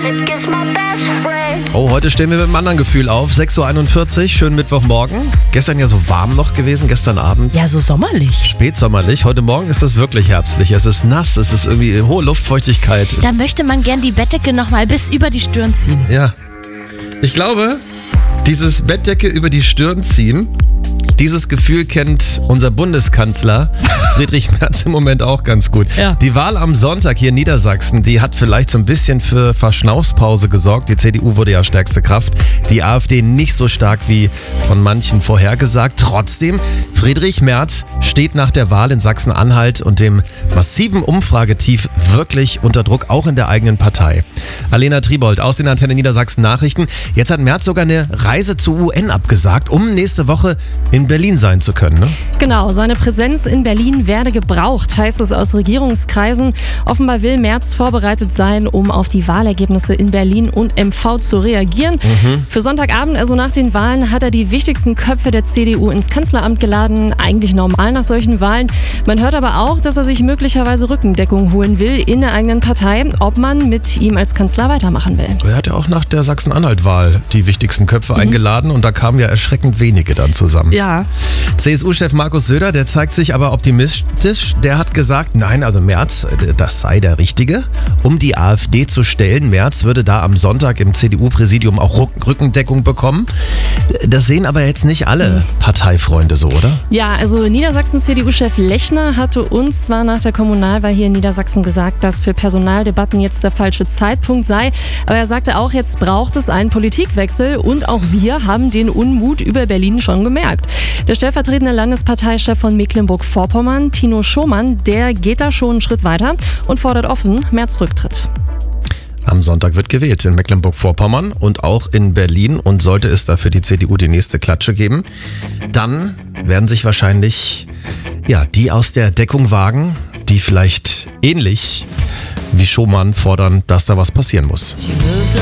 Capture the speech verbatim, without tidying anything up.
Oh, heute stehen wir mit einem anderen Gefühl auf. sechs Uhr einundvierzig, schönen Mittwochmorgen. Gestern ja so warm noch gewesen, gestern Abend. Ja, so sommerlich. Spätsommerlich. Heute Morgen ist es wirklich herbstlich. Es ist nass, es ist irgendwie hohe Luftfeuchtigkeit. Da möchte man gern die Bettdecke nochmal bis über die Stirn ziehen. Ja. Ich glaube, dieses Bettdecke über die Stirn ziehen, dieses Gefühl kennt unser Bundeskanzler Friedrich Merz im Moment auch ganz gut. Ja. Die Wahl am Sonntag hier in Niedersachsen, die hat vielleicht so ein bisschen für Verschnaufspause gesorgt. Die C D U wurde ja stärkste Kraft, die AfD nicht so stark wie von manchen vorhergesagt. Trotzdem, Friedrich Merz steht nach der Wahl in Sachsen-Anhalt und dem massiven Umfragetief wirklich unter Druck, auch in der eigenen Partei. Alena Tribold aus den Antenne Niedersachsen Nachrichten. Jetzt hat Merz sogar eine Reise zur U N abgesagt, um nächste Woche in Berlin sein zu können, ne? Genau, seine Präsenz in Berlin werde gebraucht, heißt es aus Regierungskreisen. Offenbar will Merz vorbereitet sein, um auf die Wahlergebnisse in Berlin und M V zu reagieren. Mhm. Für Sonntagabend, also nach den Wahlen, hat er die wichtigsten Köpfe der C D U ins Kanzleramt geladen. Eigentlich normal nach solchen Wahlen. Man hört aber auch, dass er sich möglicherweise Rückendeckung holen will in der eigenen Partei, ob man mit ihm als Kanzler weitermachen will. Er hat ja auch nach der Sachsen-Anhalt-Wahl die wichtigsten Köpfe mhm. eingeladen und da kamen ja erschreckend wenige dann zusammen. Ja. C S U-Chef Markus Söder, der zeigt sich aber optimistisch. Der hat gesagt, nein, also Merz, das sei der Richtige, um die AfD zu stellen. Merz würde da am Sonntag im C D U-Präsidium auch Rückendeckung bekommen. Das sehen aber jetzt nicht alle Parteifreunde so, oder? Ja, also Niedersachsen-C D U-Chef Lechner hatte uns zwar nach der Kommunalwahl hier in Niedersachsen gesagt, dass für Personaldebatten jetzt der falsche Zeitpunkt sei, aber er sagte auch, jetzt braucht es einen Politikwechsel und auch wir haben den Unmut über Berlin schon gemerkt. Der stellvertretende Landesparteichef von Mecklenburg-Vorpommern, Tino Schomann, der geht da schon einen Schritt weiter und fordert offen Merz Rücktritt. Am Sonntag wird gewählt in Mecklenburg-Vorpommern und auch in Berlin, und sollte es da für die C D U die nächste Klatsche geben, dann werden sich wahrscheinlich ja, die aus der Deckung wagen, die vielleicht ähnlich wie Schomann fordern, dass da was passieren muss.